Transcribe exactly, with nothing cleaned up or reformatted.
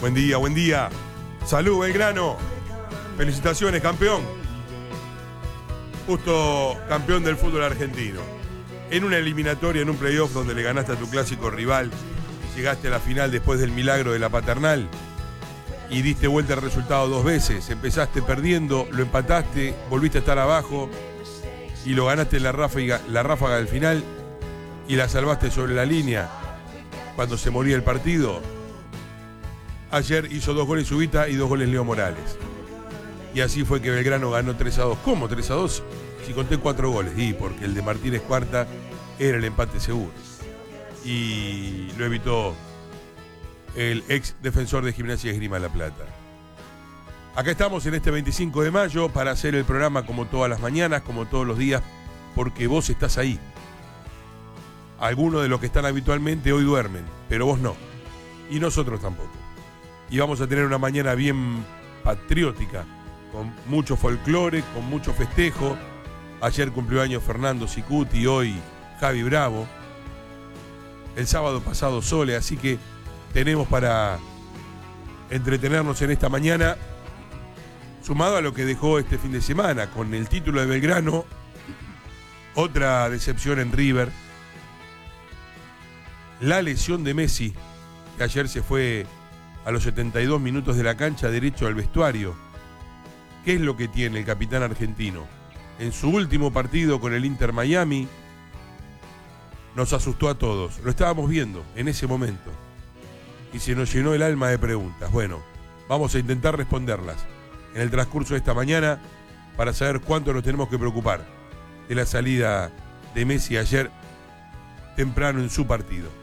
Buen día, buen día. Salud, Belgrano. Felicitaciones, campeón. Justo campeón del fútbol argentino. En una eliminatoria, en un playoff donde le ganaste a tu clásico rival, llegaste a la final después del milagro de la Paternal y diste vuelta al resultado dos veces. Empezaste perdiendo, lo empataste, volviste a estar abajo y lo ganaste en la ráfaga, la ráfaga del final y la salvaste sobre la línea cuando se moría el partido. Ayer hizo dos goles Ubita y dos goles Leo Morales. Y así fue que Belgrano ganó tres a dos. ¿Cómo tres a dos? Si conté cuatro goles. Y porque el de Martínez Cuarta era el empate seguro. Y lo evitó el ex defensor de Gimnasia y Esgrima La Plata. Acá estamos en este veinticinco de mayo para hacer el programa como todas las mañanas, como todos los días, porque vos estás ahí. Algunos de los que están habitualmente hoy duermen, pero vos no. Y nosotros tampoco. Y vamos a tener una mañana bien patriótica, con mucho folclore, con mucho festejo. Ayer cumplió años Fernando Sicuti, hoy Javi Bravo. El sábado pasado Sole, así que tenemos para entretenernos en esta mañana, sumado a lo que dejó este fin de semana, con el título de Belgrano, otra decepción en River, la lesión de Messi, que ayer se fue a los setenta y dos minutos de la cancha derecho al vestuario. ¿Qué es lo que tiene el capitán argentino? En su último partido con el Inter Miami, nos asustó a todos. Lo estábamos viendo en ese momento. Y se nos llenó el alma de preguntas. Bueno, vamos a intentar responderlas en el transcurso de esta mañana para saber cuánto nos tenemos que preocupar de la salida de Messi ayer temprano en su partido.